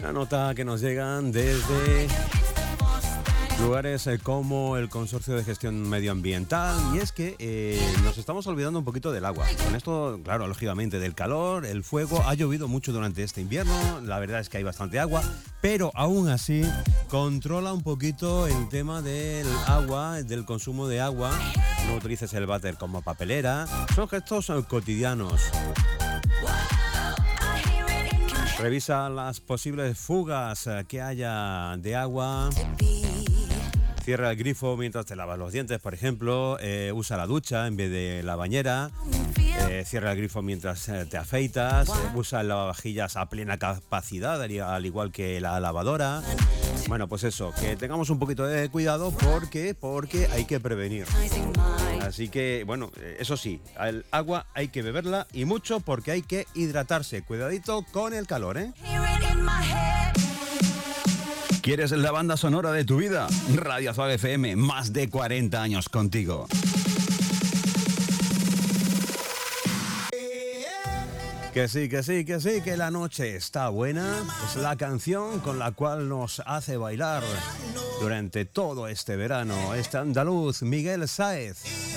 Una nota que nos llegan desde lugares como el Consorcio de Gestión Medioambiental, y es que nos estamos olvidando un poquito del agua. Con esto, claro, lógicamente del calor, el fuego, ha llovido mucho durante este invierno, la verdad es que hay bastante agua, pero aún así controla un poquito el tema del agua, del consumo de agua. No utilices el váter como papelera, son gestos cotidianos. Revisa las posibles fugas que haya de agua. Cierra el grifo mientras te lavas los dientes, por ejemplo. Usa la ducha en vez de la bañera. Cierra el grifo mientras te afeitas. Usa el lavavajillas a plena capacidad, al igual que la lavadora. Bueno, pues eso, que tengamos un poquito de cuidado porque hay que prevenir. Así que, bueno, eso sí, el agua hay que beberla y mucho porque hay que hidratarse. Cuidadito con el calor, ¿eh? ¿Quieres la banda sonora de tu vida? Radio Azul FM, más de 40 años contigo. Que sí, que la noche está buena. Es la canción con la cual nos hace bailar durante todo este verano. Este andaluz, Miguel Sáez.